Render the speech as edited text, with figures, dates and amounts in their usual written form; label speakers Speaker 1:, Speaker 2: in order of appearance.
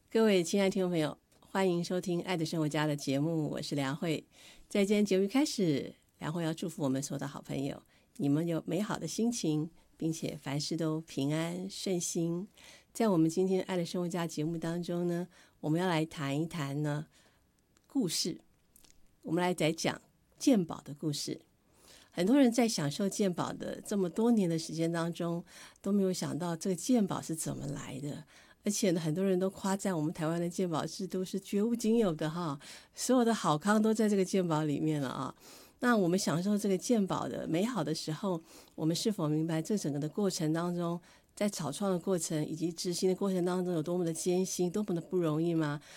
Speaker 1: 各位亲爱的听众朋友，欢迎收听《爱的生活家》的节目，我是梁慧。在今天节目一开始，梁慧要祝福我们所有的好朋友，你们有美好的心情，并且凡事都平安顺心。在我们今天《爱的生活家》节目当中呢，我们要来谈一谈呢故事，我们来讲健保的故事。很多人在享受健保的这么多年的时间当中，都没有想到这个健保是怎么来的。而且呢，很多人都夸赞我们台湾的健保制度是绝无仅有的哈，所有的好康都在这个健保里面了啊。那我们享受这个健保的美好的时候，我们是否明白这整个的过程当中，在草创的过程以及执行的过程当中有多么的艰辛，多么的不容易吗？